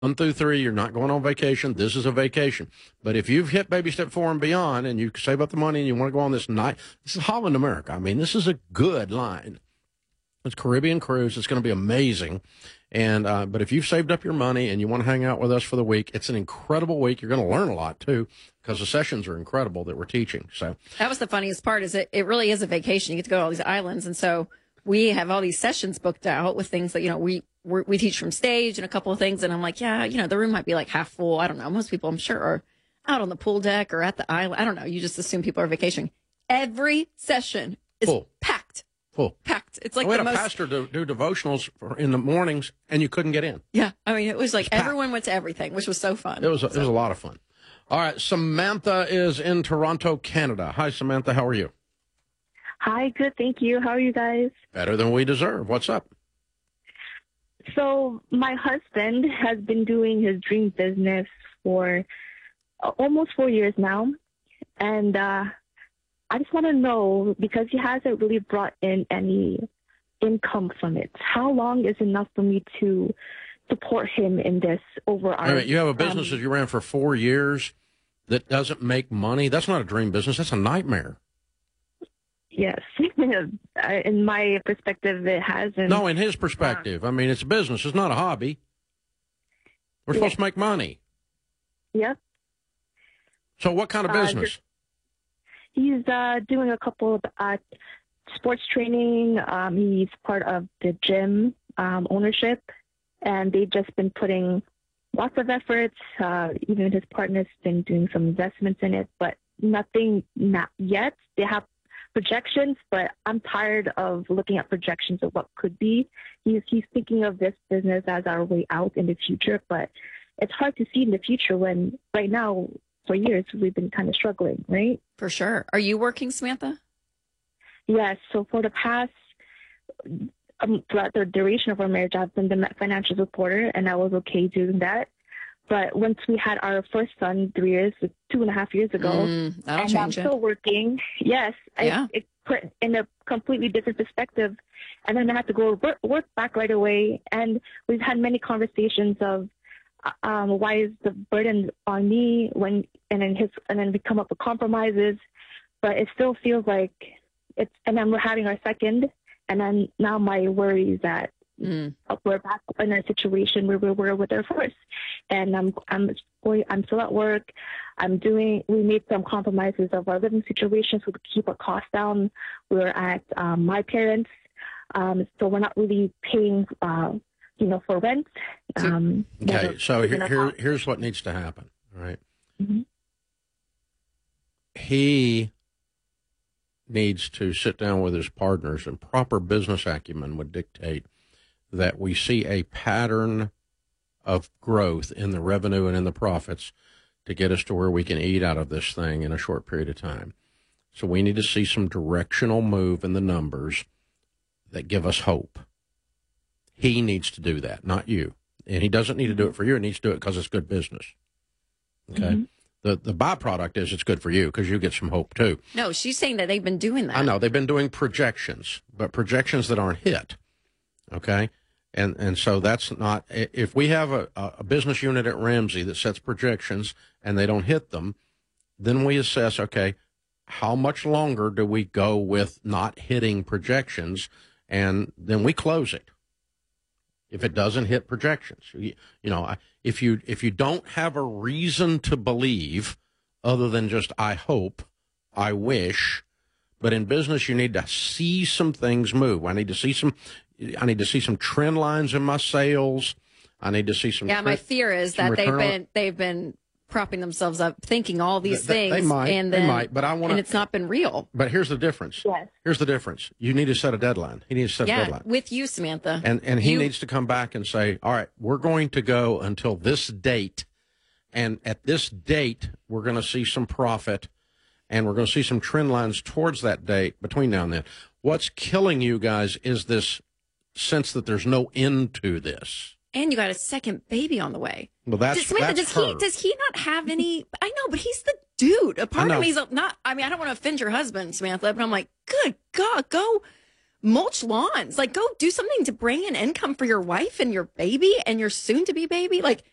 through 3, you're not going on vacation. This is a vacation. But if you've hit baby step 4 and beyond, and you save up the money and you want to go on this night, this is Holland America. I mean, this is a good line. It's Caribbean cruise. It's going to be amazing. And but if you've saved up your money and you want to hang out with us for the week, it's an incredible week. You're going to learn a lot too, because the sessions are incredible that we're teaching. So that was the funniest part. Is it really is a vacation. You get to go to all these islands, and so we have all these sessions booked out with things that we teach from stage and a couple of things. And I'm like, yeah, the room might be like half full. I don't know. Most people, I'm sure, are out on the pool deck or at the island. I don't know. You just assume people are vacationing. Every session is packed. Full. Packed. It's like we had a pastor do devotionals in the mornings, and you couldn't get in. Yeah, I mean, it was like everyone went to everything, which was so fun. It was a lot of fun. All right, Samantha is in Toronto, Canada. Hi, Samantha. How are you? Hi, good. Thank you. How are you guys? Better than we deserve. What's up? So my husband has been doing his dream business for almost 4 years now, and I just want to know, because he hasn't really brought in any income from it, how long is enough for me to support him in this overall? You have a business that you ran for 4 years that doesn't make money? That's not a dream business. That's a nightmare. Yes. In my perspective, it hasn't. No, in his perspective. I mean, it's a business. It's not a hobby. We're supposed to make money. Yep. So what kind of business? He's doing a couple of sports training. He's part of the gym ownership, and they've just been putting lots of efforts. Even his partner's been doing some investments in it, but nothing not yet. They have projections, but I'm tired of looking at projections of what could be. He's thinking of this business as our way out in the future, but it's hard to see in the future when right now, for years, we've been kind of struggling, right? For sure. Are you working, Samantha? Yes. So for the past, throughout the duration of our marriage, I've been the financial reporter, and I was okay doing that. But once we had our first son 2.5 years ago, and I'm still working. Yes. Yeah. It put in a completely different perspective. And then I had to go work back right away. And we've had many conversations of, why is the burden on me and then we come up with compromises, but it still feels like and then we're having our second, and then now my worry is that we're back in a situation where we were with our first, and I'm still at work. We made some compromises of our living situation so we could keep our costs down. We're at my parents, so we're not really paying for rent. Okay, so here's what needs to happen, all right? Mm-hmm. He needs to sit down with his partners, and proper business acumen would dictate that we see a pattern of growth in the revenue and in the profits to get us to where we can eat out of this thing in a short period of time. So we need to see some directional move in the numbers that give us hope. He needs to do that, not you. And he doesn't need to do it for you. He needs to do it because it's good business. Okay? Mm-hmm. The byproduct is it's good for you because you get some hope, too. No, she's saying that they've been doing that. I know. They've been doing projections, but projections that aren't hit. Okay? And so that's not – if we have a business unit at Ramsey that sets projections and they don't hit them, then we assess, okay, how much longer do we go with not hitting projections, and then we close it. If it doesn't hit projections, if you don't have a reason to believe other than just I hope, I wish, but in business you need to see some things move. I need to see some trend lines in my sales. I need to see some. Yeah, my fear is that they've been propping themselves up, thinking all these things. They might, but and it's not been real. But here's the difference. Yes. Here's the difference. You need to set a deadline. He needs to set a deadline. With you, Samantha. And he needs to come back and say, all right, we're going to go until this date, and at this date, we're going to see some profit, and we're going to see some trend lines towards that date between now and then. What's killing you guys is this sense that there's no end to this. And you got a second baby on the way. Well, does he not have any? I know, but he's the dude. A part of me is not. I mean, I don't want to offend your husband, Samantha, but I'm like, good God, go mulch lawns. Like, go do something to bring in income for your wife and your baby and your soon-to-be baby. Like,